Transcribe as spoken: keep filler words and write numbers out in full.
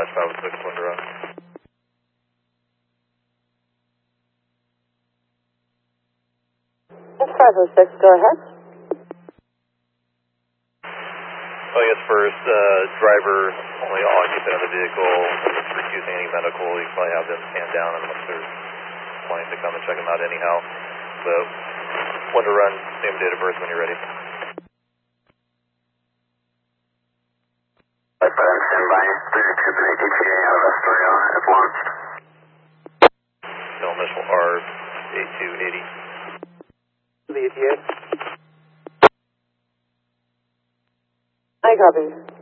dash five oh six, window run. five oh six, go ahead. Oh yes, first, uh, driver, only occupant of the vehicle, refusing any medical, you can probably have them stand down unless they're wanting to come and check them out anyhow. So, window run, same date of birth when you're ready. Stand by, three two three E T A out of Astoria, if launched. No initial R, eight two eighty. The E T A. I copy.